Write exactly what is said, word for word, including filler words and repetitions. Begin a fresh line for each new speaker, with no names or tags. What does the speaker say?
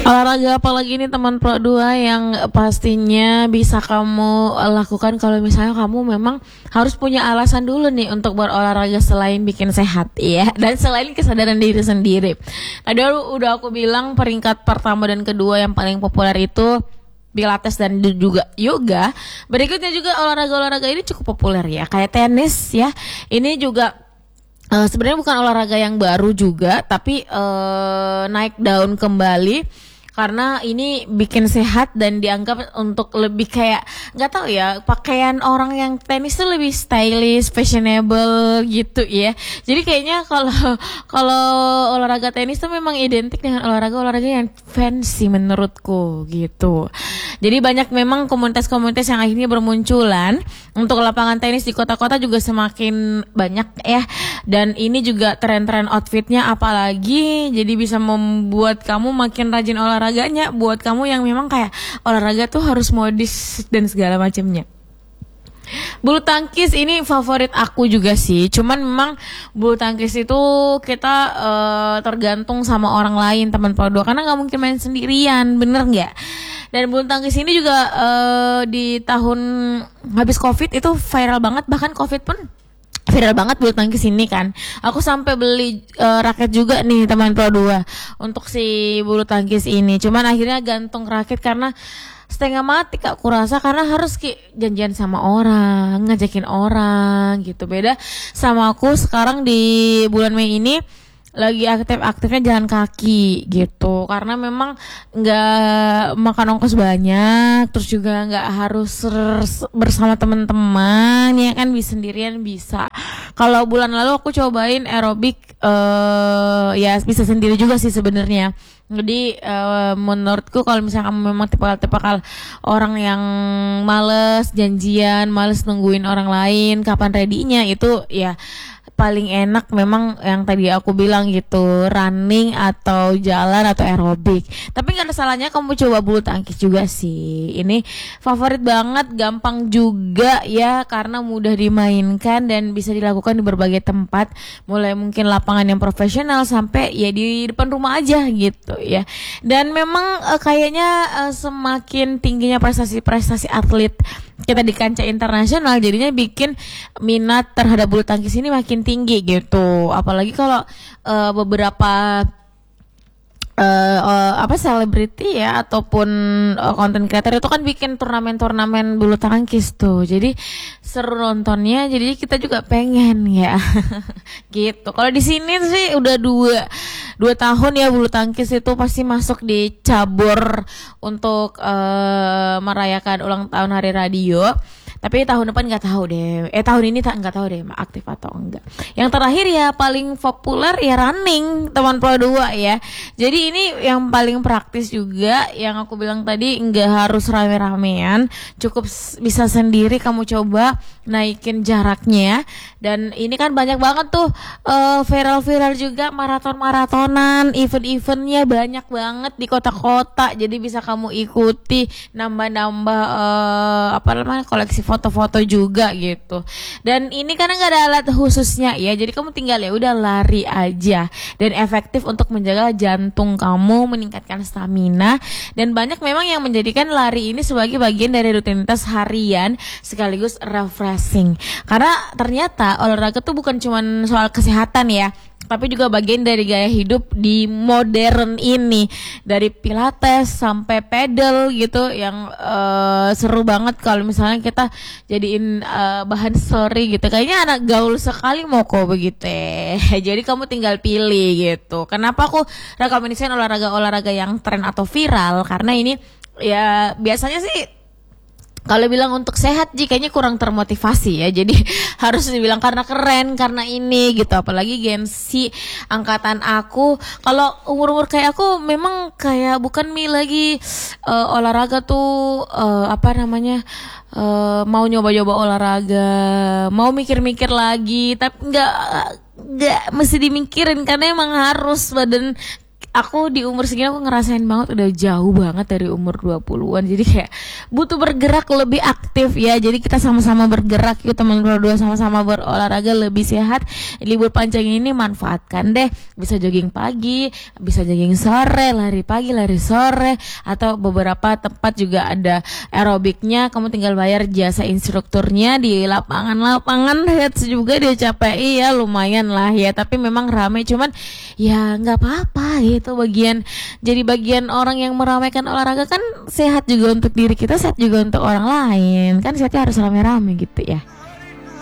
Olahraga apalagi nih teman Pro dua yang pastinya bisa kamu lakukan kalau misalnya kamu memang harus punya alasan dulu nih untuk berolahraga selain bikin sehat ya, dan selain kesadaran diri sendiri. Tadi udah aku bilang peringkat pertama dan kedua yang paling populer itu Pilates dan juga yoga. Berikutnya juga olahraga-olahraga ini cukup populer ya, kayak tenis ya. Ini juga Uh, sebenarnya bukan olahraga yang baru juga, tapi uh, naik daun kembali karena ini bikin sehat dan dianggap untuk lebih kayak, nggak tahu ya, pakaian orang yang tenis tuh lebih stylish, fashionable gitu ya. Jadi kayaknya kalau kalau olahraga tenis tuh memang identik dengan olahraga-olahraga yang fancy menurutku gitu. Jadi banyak memang komunitas-komunitas yang akhirnya bermunculan untuk lapangan tenis di kota-kota juga semakin banyak ya. Dan ini juga tren-tren outfitnya apalagi, jadi bisa membuat kamu makin rajin olahraganya. Buat kamu yang memang kayak olahraga tuh harus modis dan segala macamnya. Bulu tangkis ini favorit aku juga sih. Cuman memang bulu tangkis itu kita uh, tergantung sama orang lain, teman Pro dua, karena nggak mungkin main sendirian, bener nggak? Dan bulu tangkis ini juga uh, di tahun habis Covid itu viral banget, bahkan Covid pun viral banget bulu tangkis ini kan. Aku sampai beli uh, raket juga nih teman Pro dua untuk si bulu tangkis ini. Cuman akhirnya gantung raket karena setengah mati Kak, aku rasa, karena harus ki janjian sama orang, ngajakin orang gitu. Beda sama aku sekarang di bulan Mei ini lagi aktif-aktifnya jalan kaki gitu, karena memang nggak makan ongkos banyak, terus juga nggak harus bersama teman-teman ya kan, bisa sendirian bisa. Kalau bulan lalu aku cobain aerobik, uh, ya bisa sendiri juga sih sebenarnya. Jadi uh, menurutku kalau misalnya kamu memang tipikal-tipikal orang yang males janjian, males nungguin orang lain kapan ready-nya, itu ya paling enak memang yang tadi aku bilang gitu, running atau jalan atau aerobik. Tapi nggak ada salahnya kamu coba bulu tangkis juga sih. Ini favorit banget, gampang juga ya karena mudah dimainkan dan bisa dilakukan di berbagai tempat, mulai mungkin lapangan yang profesional sampai ya di depan rumah aja gitu ya. Dan memang uh, kayaknya uh, semakin tingginya prestasi-prestasi atlet kita di kancah internasional, jadinya bikin minat terhadap bulu tangkis ini makin tinggi gitu. Apalagi kalau uh, beberapa uh, uh, apa selebriti ya ataupun konten uh, creator itu kan bikin turnamen-turnamen bulu tangkis tuh. Jadi seru nontonnya, jadi kita juga pengen ya. Gitu. Kalau di sini sih udah dua dua tahun ya bulu tangkis itu pasti masuk di cabur untuk uh, merayakan ulang tahun Hari Radio. Tapi tahun depan nggak tahu deh. Eh tahun ini tak nggak tahu deh aktif atau enggak. Yang terakhir ya paling populer ya running, teman Pro dua ya. Jadi ini yang paling praktis juga, yang aku bilang tadi nggak harus rame-ramean, cukup bisa sendiri kamu coba naikin jaraknya. Dan ini kan banyak banget tuh uh, viral-viral juga maraton-maratonan, event-eventnya banyak banget di kota-kota. Jadi bisa kamu ikuti, nambah-nambah uh, apa namanya koleksi foto-foto juga gitu. Dan ini karena nggak ada alat khususnya ya, jadi kamu tinggal ya udah lari aja, dan efektif untuk menjaga jantung kamu, meningkatkan stamina, dan banyak memang yang menjadikan lari ini sebagai bagian dari rutinitas harian sekaligus refreshing. Karena ternyata olahraga tuh bukan cuma soal kesehatan ya, tapi juga bagian dari gaya hidup di modern ini, dari pilates sampai pedal gitu, yang uh, seru banget kalau misalnya kita jadiin uh, bahan story gitu. Kayaknya anak gaul sekali mau kok begitu. Jadi kamu tinggal pilih gitu. Kenapa aku rekomendasikan olahraga-olahraga yang tren atau viral? Karena ini ya biasanya sih kalau bilang untuk sehat kayaknya kurang termotivasi ya. Jadi harus dibilang karena keren, karena ini gitu. Apalagi Gensi angkatan aku, kalau umur-umur kayak aku memang kayak bukan mi lagi uh, olahraga tuh uh, apa namanya uh, mau nyoba-nyoba olahraga, mau mikir-mikir lagi, tapi nggak nggak mesti dimikirin karena emang harus badan aku di umur segini aku ngerasain banget udah jauh banget dari umur dua puluhan. Jadi kayak butuh bergerak lebih aktif ya. Jadi kita sama-sama bergerak yuk teman berdua, sama-sama berolahraga lebih sehat. Libur panjang ini manfaatkan deh. Bisa jogging pagi, bisa jogging sore, lari pagi, lari sore, atau beberapa tempat juga ada aerobiknya. Kamu tinggal bayar jasa instrukturnya di lapangan-lapangan hits juga dia capek ya, lumayan lah ya. Tapi memang ramai, cuman ya nggak apa-apa gitu. Bagian jadi bagian orang yang meramaikan olahraga kan sehat juga untuk diri kita, sehat juga untuk orang lain kan, sehatnya harus rame-rame gitu ya.